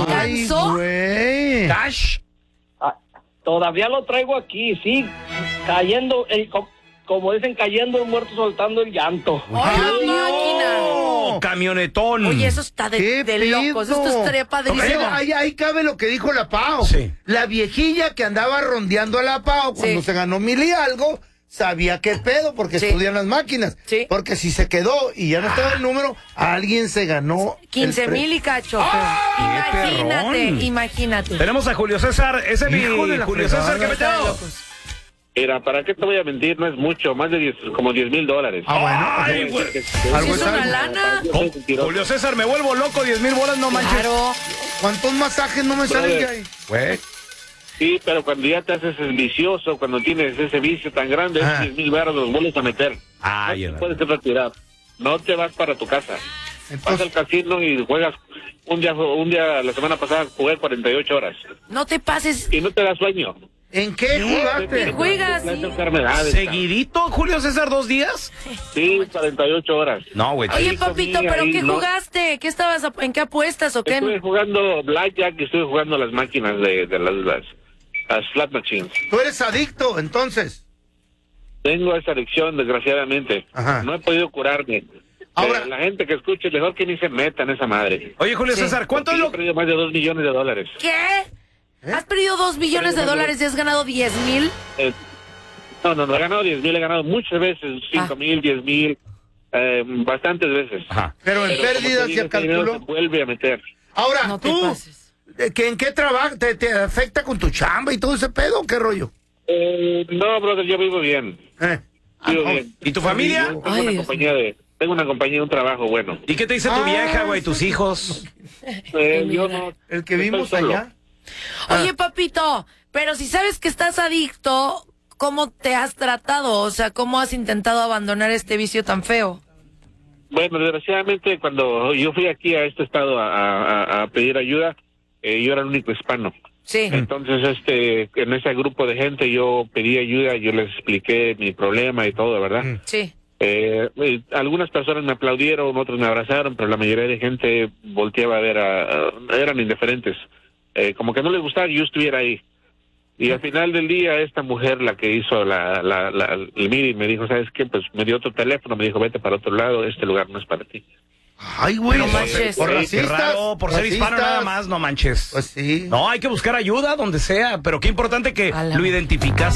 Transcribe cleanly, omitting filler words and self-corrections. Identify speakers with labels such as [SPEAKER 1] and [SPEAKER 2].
[SPEAKER 1] alcanzó?
[SPEAKER 2] Güey.
[SPEAKER 3] Cash.
[SPEAKER 4] Todavía lo traigo aquí, sí, cayendo, como dicen, cayendo el muerto, soltando el llanto.
[SPEAKER 1] ¡Ay, la máquina!
[SPEAKER 3] Camionetón.
[SPEAKER 1] Oye, eso está
[SPEAKER 2] ¿Qué
[SPEAKER 1] de locos.
[SPEAKER 2] pedo?
[SPEAKER 1] Esto estaría padrísimo.
[SPEAKER 2] Ahí cabe lo que dijo la Pao.
[SPEAKER 3] Sí.
[SPEAKER 2] La viejilla que andaba rondeando a la Pao cuando
[SPEAKER 1] Sí.
[SPEAKER 2] se ganó 1,000 y algo, sabía qué pedo porque
[SPEAKER 1] Sí.
[SPEAKER 2] estudian las máquinas.
[SPEAKER 1] Sí.
[SPEAKER 2] Porque si se quedó y ya no estaba el número, alguien se ganó
[SPEAKER 1] 15,000 y cacho.
[SPEAKER 3] perrón!
[SPEAKER 1] Imagínate.
[SPEAKER 3] Tenemos a Julio César. Ese es mi
[SPEAKER 2] Hijo de la
[SPEAKER 3] Julio
[SPEAKER 2] fregada.
[SPEAKER 3] César, ¿qué
[SPEAKER 1] Está de
[SPEAKER 3] metió?
[SPEAKER 1] locos.
[SPEAKER 4] Mira, ¿para qué te voy a mentir? No es mucho, más de como $10,000.
[SPEAKER 3] Ay, güey.
[SPEAKER 2] Algo
[SPEAKER 1] Es
[SPEAKER 2] es
[SPEAKER 1] una
[SPEAKER 2] algo.
[SPEAKER 1] lana.
[SPEAKER 3] Julio César, me vuelvo loco, 10,000 bolas, no manches.
[SPEAKER 1] Claro.
[SPEAKER 2] ¿Cuántos masajes no me salen ya ahí?
[SPEAKER 3] Güey.
[SPEAKER 4] Sí, pero cuando ya te haces el vicioso, cuando tienes ese vicio tan grande, esos 10,000 baros los vuelves a meter.
[SPEAKER 3] Ay,
[SPEAKER 4] No te puedes retirar. No te vas para tu casa. Vas al casino y juegas un día, la semana pasada jugué 48 horas.
[SPEAKER 1] No te pases.
[SPEAKER 4] Y no te da sueño.
[SPEAKER 2] ¿En qué jugaste?
[SPEAKER 1] Juegas,
[SPEAKER 4] Las
[SPEAKER 1] sí.
[SPEAKER 4] enfermedades.
[SPEAKER 3] ¿Seguidito, Julio César, 2 días?
[SPEAKER 4] Sí, 48 horas.
[SPEAKER 3] No, güey.
[SPEAKER 1] Oye,
[SPEAKER 4] Ahí
[SPEAKER 1] papito,
[SPEAKER 4] comí,
[SPEAKER 1] ¿pero
[SPEAKER 4] ahí
[SPEAKER 1] qué
[SPEAKER 4] no.
[SPEAKER 1] jugaste? ¿Qué estabas, en qué apuestas o qué?
[SPEAKER 4] Estuve jugando blackjack y estuve jugando las máquinas de las slot machines.
[SPEAKER 2] Tú eres adicto, entonces.
[SPEAKER 4] Tengo esa adicción, desgraciadamente.
[SPEAKER 2] Ajá.
[SPEAKER 4] No he podido curarme.
[SPEAKER 2] Ahora-
[SPEAKER 4] La gente que escuche, mejor que ni se meta en esa madre.
[SPEAKER 3] Oye, Julio César, ¿cuánto es
[SPEAKER 4] Yo
[SPEAKER 3] lo
[SPEAKER 4] he perdido más de $2 millones.
[SPEAKER 1] ¿Qué? ¿Has perdido $2 billones y has ganado 10,000?
[SPEAKER 4] No, he ganado 10,000, he ganado muchas veces, 5,000, 10,000, bastantes veces.
[SPEAKER 3] Ajá.
[SPEAKER 2] Pero en
[SPEAKER 4] Pero como
[SPEAKER 2] pérdidas
[SPEAKER 4] te digo,
[SPEAKER 2] ya
[SPEAKER 4] ese dinero
[SPEAKER 2] calculó.
[SPEAKER 4] se vuelve a meter.
[SPEAKER 2] Ahora,
[SPEAKER 1] No te
[SPEAKER 2] tú,
[SPEAKER 1] pases.
[SPEAKER 2] ¿en qué trabajo? ¿Te afecta con tu chamba y todo ese pedo o qué rollo?
[SPEAKER 4] No, brother, yo vivo bien. Vivo bien.
[SPEAKER 3] ¿Y tu familia?
[SPEAKER 4] Yo
[SPEAKER 1] Ay, Dios
[SPEAKER 4] tengo una compañía, un trabajo bueno.
[SPEAKER 3] ¿Y qué te dice tu vieja, güey, tus hijos?
[SPEAKER 4] Yo no.
[SPEAKER 2] El que
[SPEAKER 4] estoy
[SPEAKER 2] vimos
[SPEAKER 4] solo.
[SPEAKER 2] allá.
[SPEAKER 1] Oye, papito, pero si sabes que estás adicto, ¿cómo te has tratado? O sea, ¿cómo has intentado abandonar este vicio tan feo?
[SPEAKER 4] Bueno, desgraciadamente, cuando yo fui aquí a este estado a pedir ayuda, yo era el único hispano.
[SPEAKER 1] Sí.
[SPEAKER 4] Entonces, en ese grupo de gente yo pedí ayuda, yo les expliqué mi problema y todo, ¿verdad?
[SPEAKER 1] Sí.
[SPEAKER 4] Algunas personas me aplaudieron, otros me abrazaron, pero la mayoría de gente volteaba a ver, eran indiferentes. Como que no les gustaba que yo estuviera ahí. Y al final del día, esta mujer, la que hizo el meeting, me dijo, ¿sabes qué? Pues me dio otro teléfono, me dijo, vete para otro lado, este lugar no es para ti.
[SPEAKER 2] Ay, güey.
[SPEAKER 1] No manches.
[SPEAKER 2] Por
[SPEAKER 3] Qué
[SPEAKER 2] racistas.
[SPEAKER 3] raro, por ser hispano
[SPEAKER 2] racistas.
[SPEAKER 3] nada más, no manches.
[SPEAKER 2] Pues sí.
[SPEAKER 3] No, hay que buscar ayuda donde sea, pero qué importante que
[SPEAKER 1] A la
[SPEAKER 3] lo
[SPEAKER 1] madre.
[SPEAKER 3] identificas.